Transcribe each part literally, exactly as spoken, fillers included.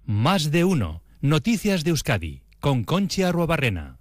Más de uno. Noticias de Euskadi, con Conchi Arruabarrena.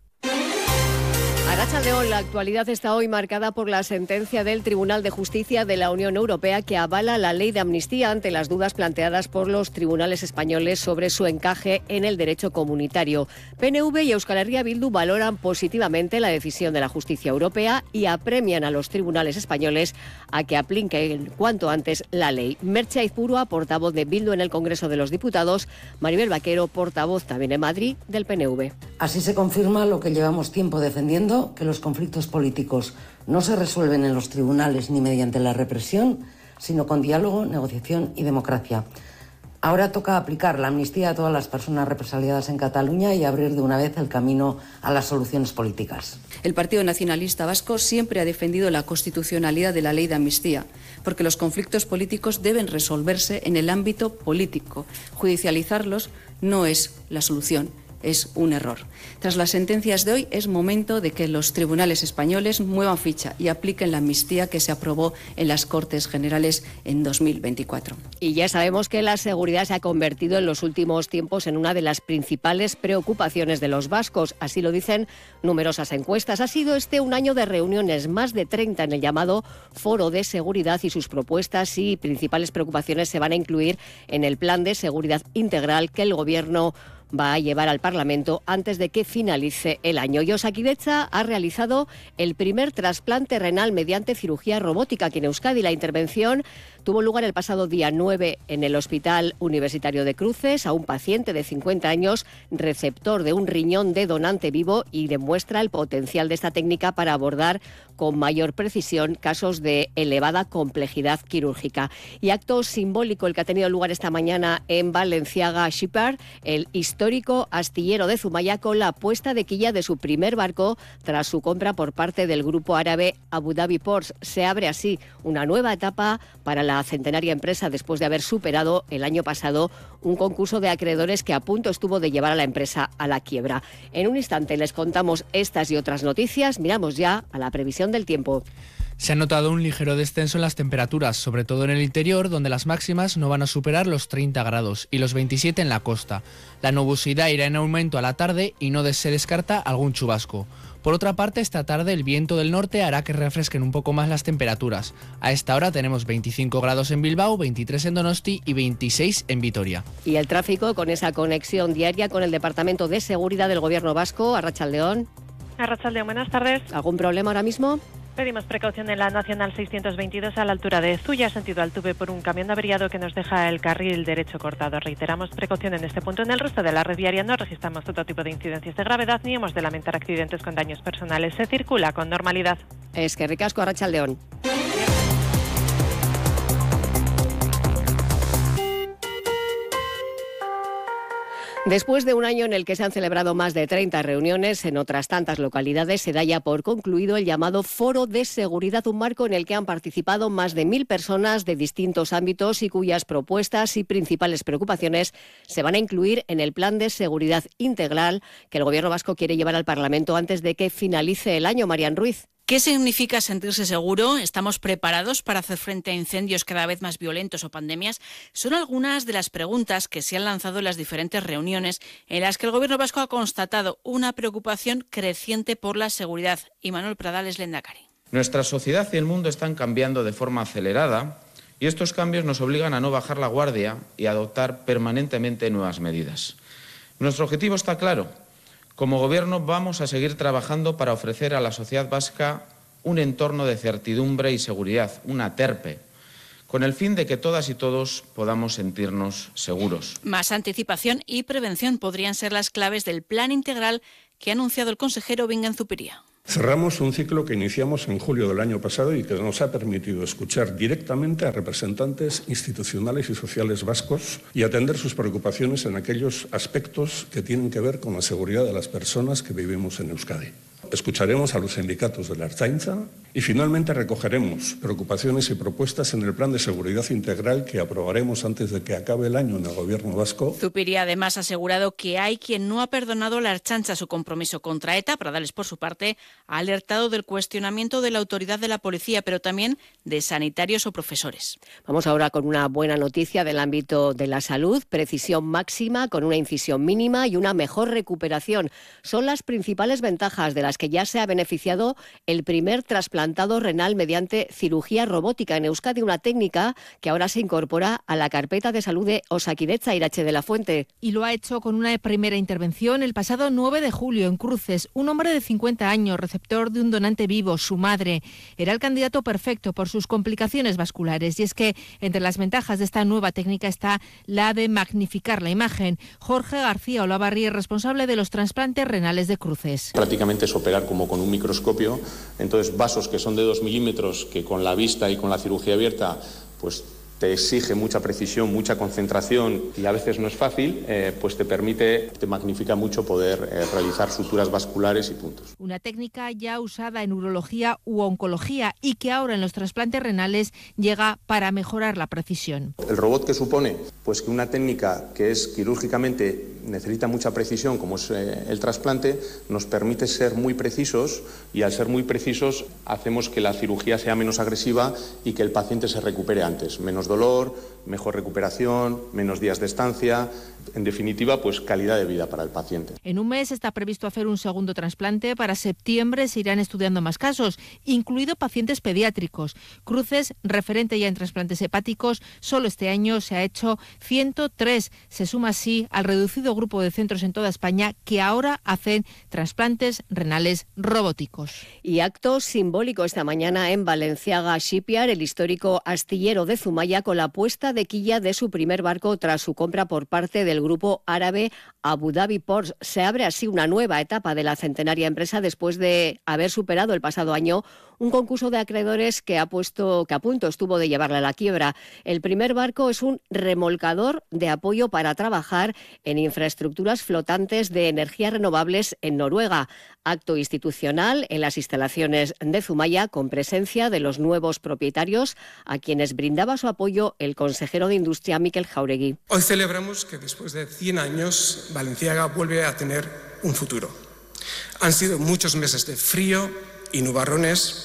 Arratsaldeon, la actualidad está hoy marcada por la sentencia del Tribunal de Justicia de la Unión Europea que avala la ley de amnistía ante las dudas planteadas por los tribunales españoles sobre su encaje en el derecho comunitario. P N V y Euskal Herria Bildu valoran positivamente la decisión de la justicia europea y apremian a los tribunales españoles a que apliquen cuanto antes la ley. Merche Aizpurua, portavoz de Bildu en el Congreso de los Diputados, Maribel Vaquero, portavoz también en Madrid del P N V. Así se confirma lo que llevamos tiempo defendiendo, que los conflictos políticos no se resuelven en los tribunales ni mediante la represión, sino con diálogo, negociación y democracia. Ahora toca aplicar la amnistía a todas las personas represaliadas en Cataluña y abrir de una vez el camino a las soluciones políticas. El Partido Nacionalista Vasco siempre ha defendido la constitucionalidad de la ley de amnistía, porque los conflictos políticos deben resolverse en el ámbito político. Judicializarlos no es la solución. Es un error. Tras las sentencias de hoy, es momento de que los tribunales españoles muevan ficha y apliquen la amnistía que se aprobó en las Cortes Generales en dos mil veinticuatro. Y ya sabemos que la seguridad se ha convertido en los últimos tiempos en una de las principales preocupaciones de los vascos. Así lo dicen numerosas encuestas. Ha sido este un año de reuniones, más de treinta en el llamado Foro de Seguridad, y sus propuestas y principales preocupaciones se van a incluir en el Plan de Seguridad Integral que el Gobierno va a llevar al Parlamento antes de que finalice el año. Y Osakidetza ha realizado el primer trasplante renal mediante cirugía robótica aquí en Euskadi. La intervención tuvo lugar el pasado día nueve en el Hospital Universitario de Cruces a un paciente de cincuenta años, receptor de un riñón de donante vivo, y demuestra el potencial de esta técnica para abordar con mayor precisión casos de elevada complejidad quirúrgica. Y acto simbólico el que ha tenido lugar esta mañana en Balenciaga Shipyard, el histórico astillero de Zumaya, con la puesta de quilla de su primer barco tras su compra por parte del grupo árabe Abu Dhabi Ports. Se abre así una nueva etapa para la centenaria empresa después de haber superado el año pasado un concurso de acreedores que a punto estuvo de llevar a la empresa a la quiebra. En un instante les contamos estas y otras noticias. Miramos ya a la previsión del tiempo. Se ha notado un ligero descenso en las temperaturas, sobre todo en el interior, donde las máximas no van a superar los treinta grados y los veintisiete en la costa. La nubosidad irá en aumento a la tarde y no se descarta algún chubasco. Por otra parte, esta tarde el viento del norte hará que refresquen un poco más las temperaturas. A esta hora tenemos veinticinco grados en Bilbao, veintitrés en Donosti y veintiséis en Vitoria. Y el tráfico, con esa conexión diaria con el Departamento de Seguridad del Gobierno Vasco. Arratsaldeon. Arratsaldeon, buenas tardes. ¿Algún problema ahora mismo? Pedimos precaución en la Nacional seiscientos veintidós a la altura de Zuya, sentido Altuve, por un camión averiado que nos deja el carril derecho cortado. Reiteramos precaución en este punto. En el resto de la red viaria no registramos otro tipo de incidencias de gravedad ni hemos de lamentar accidentes con daños personales. Se circula con normalidad. Es que ricasco, Arratsaldeon. Después de un año en el que se han celebrado más de treinta reuniones en otras tantas localidades, se da ya por concluido el llamado Foro de Seguridad, un marco en el que han participado más de mil personas de distintos ámbitos y cuyas propuestas y principales preocupaciones se van a incluir en el Plan de Seguridad Integral que el Gobierno vasco quiere llevar al Parlamento antes de que finalice el año. Marian Ruiz. ¿Qué significa sentirse seguro? ¿Estamos preparados para hacer frente a incendios cada vez más violentos o pandemias? Son algunas de las preguntas que se han lanzado en las diferentes reuniones en las que el Gobierno vasco ha constatado una preocupación creciente por la seguridad. Y Manuel Pradales, lehendakari. Nuestra sociedad y el mundo están cambiando de forma acelerada y estos cambios nos obligan a no bajar la guardia y a adoptar permanentemente nuevas medidas. Nuestro objetivo está claro. Como Gobierno vamos a seguir trabajando para ofrecer a la sociedad vasca un entorno de certidumbre y seguridad, una TERPE, con el fin de que todas y todos podamos sentirnos seguros. Más anticipación y prevención podrían ser las claves del plan integral que ha anunciado el consejero Bingen Zupiria. Cerramos un ciclo que iniciamos en julio del año pasado y que nos ha permitido escuchar directamente a representantes institucionales y sociales vascos y atender sus preocupaciones en aquellos aspectos que tienen que ver con la seguridad de las personas que vivimos en Euskadi. Escucharemos a los sindicatos de la Ertzaintza y finalmente recogeremos preocupaciones y propuestas en el Plan de Seguridad Integral que aprobaremos antes de que acabe el año en el Gobierno vasco. Zupiri además ha asegurado que hay quien no ha perdonado a la Ertzaintza su compromiso contra ETA. Pradales, por su parte, ha alertado del cuestionamiento de la autoridad de la policía, pero también de sanitarios o profesores. Vamos ahora con una buena noticia del ámbito de la salud. Precisión máxima con una incisión mínima y una mejor recuperación. Son las principales ventajas de las que ya se ha beneficiado el primer trasplantado renal mediante cirugía robótica en Euskadi, una técnica que ahora se incorpora a la carpeta de salud de Osakidetza. Irache de la Fuente. Y lo ha hecho con una primera intervención el pasado nueve de julio en Cruces. Un hombre de cincuenta años, receptor de un donante vivo, su madre. Era el candidato perfecto por sus complicaciones vasculares. Y es que entre las ventajas de esta nueva técnica está la de magnificar la imagen. Jorge García Olavarri es responsable de los trasplantes renales de Cruces. Prácticamente es operar como con un microscopio, entonces vasos que son de dos milímetros, que con la vista y con la cirugía abierta, pues te exige mucha precisión, mucha concentración y a veces no es fácil, eh, pues te permite, te magnifica mucho poder eh, realizar suturas vasculares y puntos. Una técnica ya usada en urología u oncología y que ahora en los trasplantes renales llega para mejorar la precisión. El robot que supone pues que una técnica que es quirúrgicamente necesita mucha precisión, como es eh, el trasplante, nos permite ser muy precisos y al ser muy precisos hacemos que la cirugía sea menos agresiva y que el paciente se recupere antes. Menos dolor, mejor recuperación, menos días de estancia, en definitiva, pues calidad de vida para el paciente. En un mes está previsto hacer un segundo trasplante. Para septiembre se irán estudiando más casos, incluido pacientes pediátricos. Cruces, referente ya en trasplantes hepáticos, solo este año se ha hecho ciento tres. Se suma así al reducido grupo de centros en toda España que ahora hacen trasplantes renales robóticos. Y acto simbólico esta mañana en Balenciaga Shipyard, el histórico astillero de Zumaya, con la puesta de quilla de su primer barco tras su compra por parte del grupo árabe Abu Dhabi Ports. Se abre así una nueva etapa de la centenaria empresa después de haber superado el pasado año un concurso de acreedores que ha puesto que a punto estuvo de llevarla a la quiebra. El primer barco es un remolcador de apoyo para trabajar en infraestructuras flotantes de energías renovables en Noruega. Acto institucional en las instalaciones de Zumaya con presencia de los nuevos propietarios, a quienes brindaba su apoyo el consejero de Industria Mikel Jauregui. Hoy celebramos que después de cien años Balenciaga vuelve a tener un futuro. Han sido muchos meses de frío y nubarrones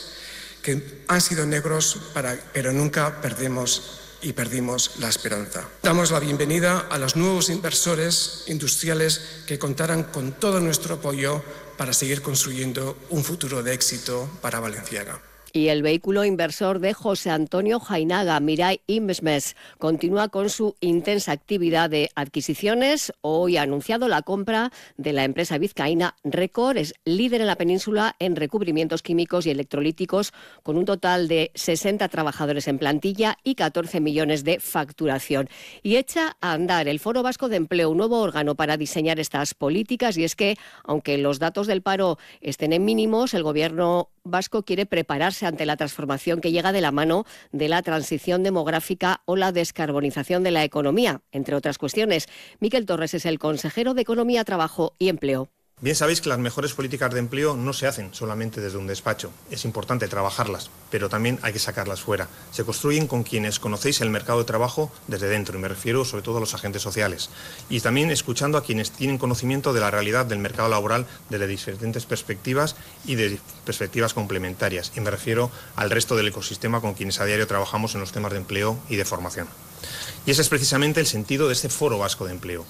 que han sido negros, para, pero nunca perdemos y perdimos la esperanza. Damos la bienvenida a los nuevos inversores industriales que contarán con todo nuestro apoyo para seguir construyendo un futuro de éxito para Balenciaga. Y el vehículo inversor de José Antonio Jainaga, Mirai Investments, continúa con su intensa actividad de adquisiciones. Hoy ha anunciado la compra de la empresa vizcaína Record. Es líder en la península en recubrimientos químicos y electrolíticos, con un total de sesenta trabajadores en plantilla y catorce millones de facturación. Y echa a andar el Foro Vasco de Empleo, un nuevo órgano para diseñar estas políticas. Y es que, aunque los datos del paro estén en mínimos, el Gobierno vasco quiere prepararse ante la transformación que llega de la mano de la transición demográfica o la descarbonización de la economía, entre otras cuestiones. Miquel Torres es el consejero de Economía, Trabajo y Empleo. Bien sabéis que las mejores políticas de empleo no se hacen solamente desde un despacho. Es importante trabajarlas, pero también hay que sacarlas fuera. Se construyen con quienes conocéis el mercado de trabajo desde dentro, y me refiero sobre todo a los agentes sociales. Y también escuchando a quienes tienen conocimiento de la realidad del mercado laboral desde diferentes perspectivas y de perspectivas complementarias. Y me refiero al resto del ecosistema con quienes a diario trabajamos en los temas de empleo y de formación. Y ese es precisamente el sentido de este Foro Vasco de Empleo.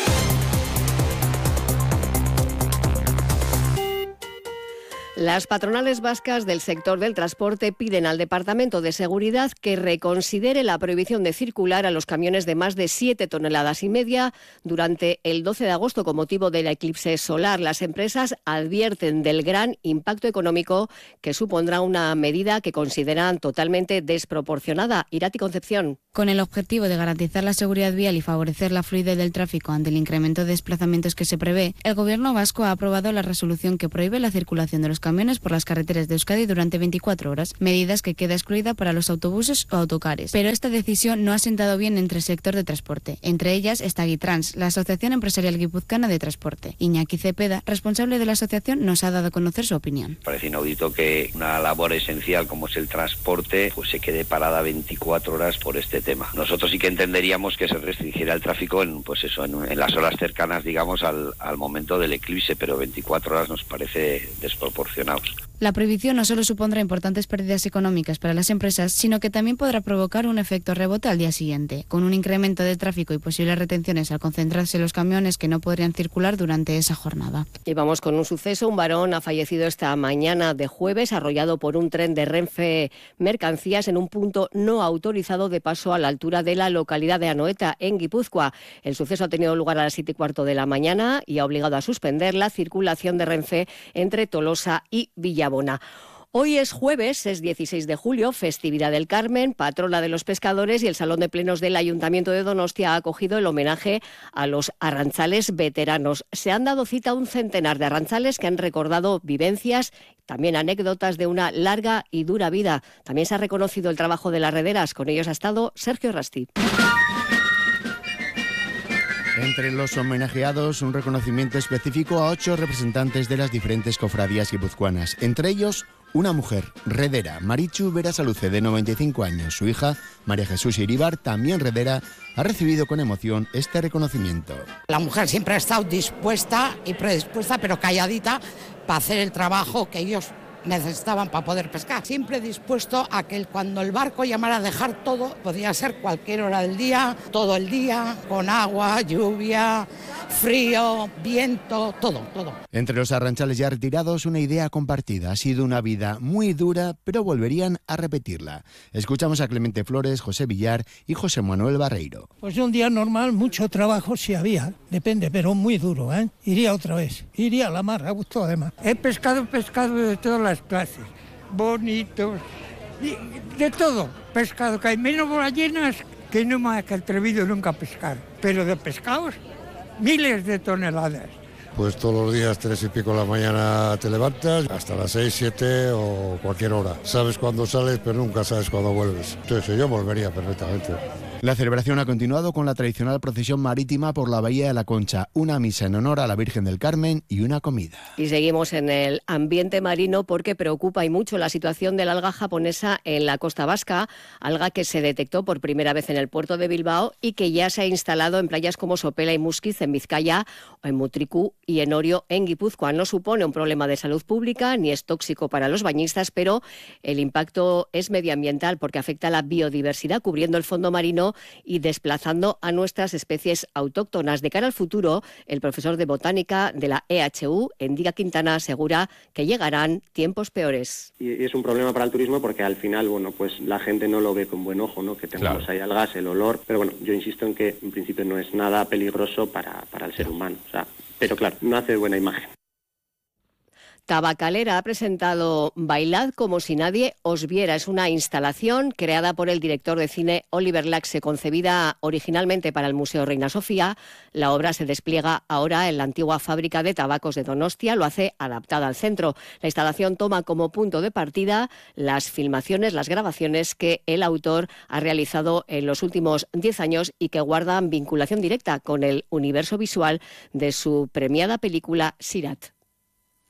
Las patronales vascas del sector del transporte piden al Departamento de Seguridad que reconsidere la prohibición de circular a los camiones de más de siete toneladas y media durante el doce de agosto con motivo del eclipse solar. Las empresas advierten del gran impacto económico que supondrá una medida que consideran totalmente desproporcionada. Irati Concepción. Con el objetivo de garantizar la seguridad vial y favorecer la fluidez del tráfico ante el incremento de desplazamientos que se prevé, el Gobierno vasco ha aprobado la resolución que prohíbe la circulación de los camiones por las carreteras de Euskadi durante veinticuatro horas, medidas que queda excluida para los autobuses o autocares. Pero esta decisión no ha sentado bien entre el sector de transporte. Entre ellas está Gitrans, la Asociación Empresarial Guipuzcoana de Transporte. Iñaki Cepeda, responsable de la asociación, nos ha dado a conocer su opinión. Parece inaudito que una labor esencial como es el transporte pues se quede parada veinticuatro horas por este tema. Nosotros sí que entenderíamos que se restringiera el tráfico en, pues eso, en, en las horas cercanas, digamos, al, al momento del eclipse, pero veinticuatro horas nos parece desproporcionado. La prohibición no solo supondrá importantes pérdidas económicas para las empresas, sino que también podrá provocar un efecto rebote al día siguiente, con un incremento de tráfico y posibles retenciones al concentrarse los camiones que no podrían circular durante esa jornada. Y vamos con un suceso. Un varón ha fallecido esta mañana de jueves, arrollado por un tren de Renfe Mercancías en un punto no autorizado de paso a la altura de la localidad de Anoeta, en Guipúzcoa. El suceso ha tenido lugar a las siete y cuarto de la mañana y ha obligado a suspender la circulación de Renfe entre Tolosa y Villabona. Hoy es jueves, es dieciséis de julio, festividad del Carmen, patrona de los pescadores, y el Salón de Plenos del Ayuntamiento de Donostia ha acogido el homenaje a los arrantzales veteranos. Se han dado cita a un centenar de arrantzales que han recordado vivencias, también anécdotas de una larga y dura vida. También se ha reconocido el trabajo de las rederas. Con ellos ha estado Sergio Rasti. Entre los homenajeados, un reconocimiento específico a ocho representantes de las diferentes cofradías guipuzcoanas. Entre ellos, una mujer, redera, Marichu Berasaluce, de noventa y cinco años. Su hija, María Jesús Iribar, también redera, ha recibido con emoción este reconocimiento. La mujer siempre ha estado dispuesta y predispuesta, pero calladita, para hacer el trabajo que ellos necesitaban para poder pescar. Siempre dispuesto a que cuando el barco llamara a dejar todo, podía ser cualquier hora del día, todo el día, con agua, lluvia, frío, viento, todo, todo. Entre los arranchales ya retirados, una idea compartida. Ha sido una vida muy dura, pero volverían a repetirla. Escuchamos a Clemente Flores, José Villar y José Manuel Barreiro. Pues un día normal, mucho trabajo sí había, depende, pero muy duro, ¿eh? Iría otra vez, iría a la mar, a gusto además. He pescado, pescado de todas las clases, bonitos, de todo, pescado, que hay menos ballenas que no me he atrevido nunca a pescar, pero de pescados, miles de toneladas. Pues todos los días, tres y pico de la mañana te levantas, hasta las seis, siete o cualquier hora. Sabes cuándo sales, pero nunca sabes cuándo vuelves. Entonces yo volvería perfectamente. La celebración ha continuado con la tradicional procesión marítima por la Bahía de la Concha, una misa en honor a la Virgen del Carmen y una comida. Y seguimos en el ambiente marino porque preocupa y mucho la situación del alga japonesa en la costa vasca, alga que se detectó por primera vez en el puerto de Bilbao y que ya se ha instalado en playas como Sopela y Muskiz en Vizcaya, o en Mutriku y en Orio en Guipúzcoa. No supone un problema de salud pública ni es tóxico para los bañistas, pero el impacto es medioambiental porque afecta a la biodiversidad, cubriendo el fondo marino y desplazando a nuestras especies autóctonas. De cara al futuro, el profesor de botánica de la E H U, Endiga Quintana, asegura que llegarán tiempos peores. Y es un problema para el turismo porque al final, bueno, pues la gente no lo ve con buen ojo, ¿no? Que tengamos claro. ahí algas, el olor, pero bueno, yo insisto en que en principio no es nada peligroso para, para el ser humano, o sea, pero claro, no hace buena imagen. Tabacalera ha presentado Bailad como si nadie os viera. Es una instalación creada por el director de cine Oliver Laxe, concebida originalmente para el Museo Reina Sofía. La obra se despliega ahora en la antigua fábrica de tabacos de Donostia, lo hace adaptada al centro. La instalación toma como punto de partida las filmaciones, las grabaciones que el autor ha realizado en los últimos diez años y que guardan vinculación directa con el universo visual de su premiada película Sirat.